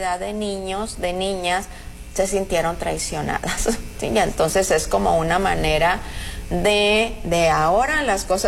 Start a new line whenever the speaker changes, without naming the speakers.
cantidad de niños, de niñas, se sintieron traicionadas. ¿Sí? Y entonces es como una manera de ahora las cosas